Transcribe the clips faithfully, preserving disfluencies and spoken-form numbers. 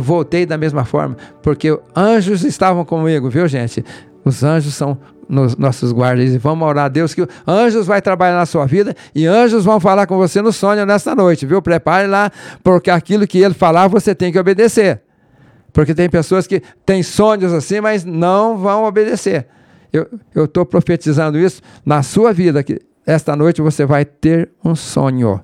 voltei da mesma forma, porque anjos estavam comigo, viu, gente? Os anjos são nos nossos guardas, e vamos orar a Deus que anjos vai trabalhar na sua vida, e anjos vão falar com você no sonho nesta noite, viu? Prepare lá, porque aquilo que ele falar, você tem que obedecer. Porque tem pessoas que têm sonhos assim, mas não vão obedecer. Eu estou profetizando isso na sua vida, que esta noite você vai ter um sonho.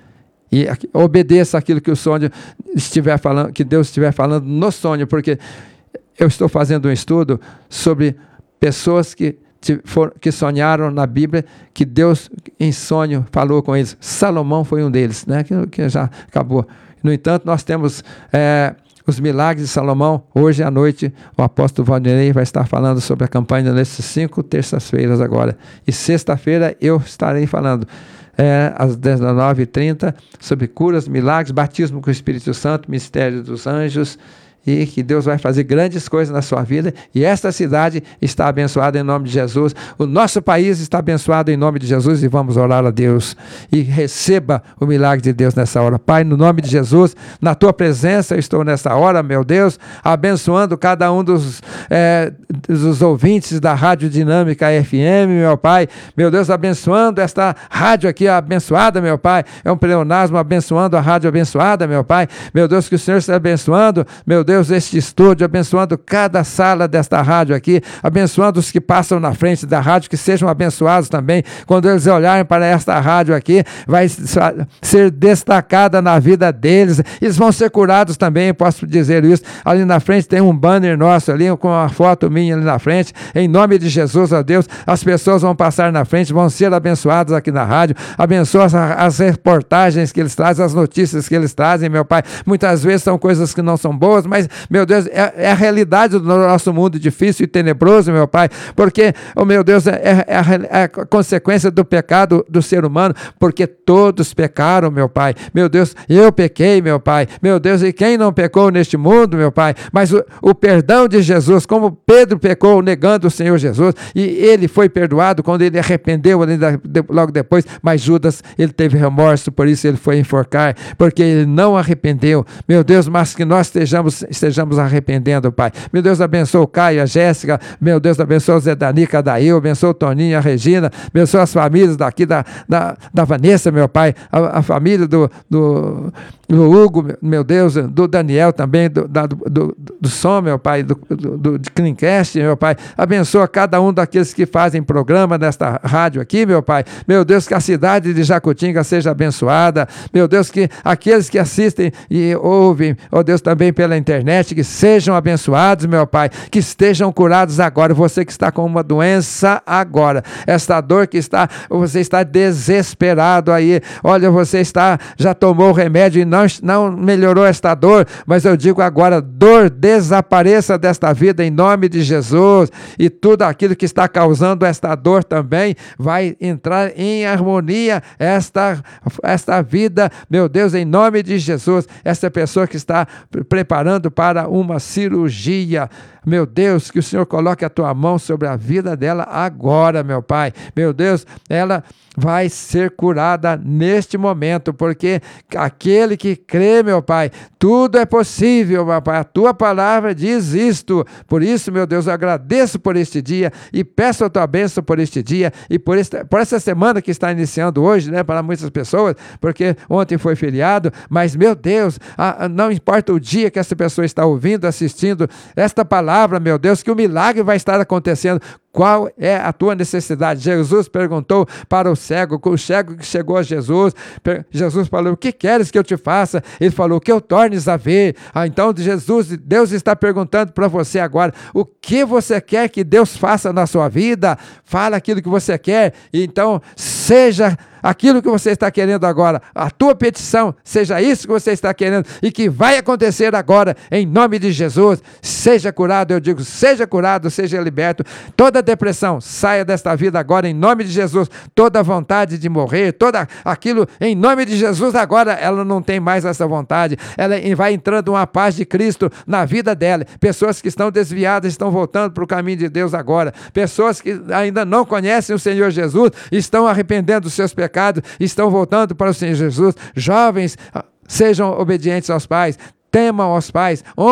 E obedeça aquilo que o sonho estiver falando, que Deus estiver falando no sonho, porque eu estou fazendo um estudo sobre pessoas que, que sonharam na Bíblia, que Deus em sonho falou com eles. Salomão foi um deles, né? que, que já acabou. No entanto, nós temos... É, os milagres de Salomão. Hoje à noite o apóstolo Valdinei vai estar falando sobre a campanha nessas cinco terças-feiras agora. E sexta-feira eu estarei falando é, às dezenove e trinta sobre curas, milagres, batismo com o Espírito Santo, mistério dos anjos, e que Deus vai fazer grandes coisas na sua vida, e esta cidade está abençoada em nome de Jesus, o nosso país está abençoado em nome de Jesus, e vamos orar a Deus, e receba o milagre de Deus nessa hora. Pai, no nome de Jesus, na tua presença eu estou nessa hora, meu Deus, abençoando cada um dos, é, dos ouvintes da Rádio Dinâmica F M, meu Pai, meu Deus, abençoando esta rádio aqui abençoada, meu Pai, é um pleonasmo, abençoando a rádio abençoada, meu Pai, meu Deus, que o Senhor esteja abençoando, meu Deus, Deus, este estúdio, abençoando cada sala desta rádio aqui, abençoando os que passam na frente da rádio, que sejam abençoados também, quando eles olharem para esta rádio aqui, vai ser destacada na vida deles, eles vão ser curados também, posso dizer isso, ali na frente tem um banner nosso ali, com uma foto minha ali na frente, em nome de Jesus, ó Deus, as pessoas vão passar na frente, vão ser abençoadas aqui na rádio, abençoa as, as reportagens que eles trazem, as notícias que eles trazem, meu Pai, muitas vezes são coisas que não são boas, mas meu Deus, é, é a realidade do nosso mundo difícil e tenebroso, meu Pai, porque, oh meu Deus, é, é, a, é a consequência do pecado do ser humano, porque todos pecaram, meu Pai, meu Deus, eu pequei, meu Pai, meu Deus, e quem não pecou neste mundo, meu Pai, mas o, o perdão de Jesus, como Pedro pecou negando o Senhor Jesus, e ele foi perdoado quando ele arrependeu ainda, de, logo depois, mas Judas, ele teve remorso, por isso ele foi enforcar, porque ele não arrependeu, meu Deus, mas que nós estejamos estejamos arrependendo, Pai. Meu Deus, abençoa o Caio, a Jéssica, meu Deus, abençoa o Zé Danica, a Dail, abençoa o Toninho, a Regina, abençoa as famílias daqui da, da, da Vanessa, meu Pai, a, a família do, do, do Hugo, meu Deus, do Daniel também, do, da, do, do, do Som, meu Pai, do, do, do de Cleancast, meu Pai, abençoa cada um daqueles que fazem programa nesta rádio aqui, meu Pai, meu Deus, que a cidade de Jacutinga seja abençoada, meu Deus, que aqueles que assistem e ouvem, ó Deus, também pela internet, que sejam abençoados, meu Pai, que estejam curados agora, você que está com uma doença agora, esta dor que está, você está desesperado aí, olha, você está, já tomou o remédio e não, não melhorou esta dor, mas eu digo agora, dor, desapareça desta vida em nome de Jesus, e tudo aquilo que está causando esta dor também, vai entrar em harmonia, esta, esta vida, meu Deus, em nome de Jesus, essa pessoa que está preparando para uma cirurgia, meu Deus, que o Senhor coloque a tua mão sobre a vida dela agora, meu Pai, meu Deus, ela vai ser curada neste momento, porque aquele que crê, meu Pai, tudo é possível, meu Pai, a tua palavra diz isto, por isso, meu Deus, eu agradeço por este dia, e peço a tua bênção por este dia, e por, este, por essa semana que está iniciando hoje, né, para muitas pessoas, porque ontem foi feriado, mas, meu Deus, a, a, não importa o dia que essa pessoa está ouvindo, assistindo esta palavra, meu Deus, que o milagre vai estar acontecendo. Qual é a tua necessidade? Jesus perguntou para o cego, o cego que chegou a Jesus, Jesus falou, o que queres que eu te faça? Ele falou, que eu tornes a ver. Ah, então Jesus, Deus está perguntando para você agora, o que você quer que Deus faça na sua vida? Fala aquilo que você quer, então seja aquilo que você está querendo agora, a tua petição, seja isso que você está querendo e que vai acontecer agora, em nome de Jesus. Seja curado, eu digo, seja curado, seja liberto. Toda depressão, saia desta vida agora, em nome de Jesus. Toda vontade de morrer, toda aquilo, em nome de Jesus, agora ela não tem mais essa vontade. Ela vai entrando uma paz de Cristo na vida dela. Pessoas que estão desviadas estão voltando para o caminho de Deus agora. Pessoas que ainda não conhecem o Senhor Jesus estão arrependendo dos seus pecados, estão voltando para o Senhor Jesus. Jovens, sejam obedientes aos pais, temam aos pais,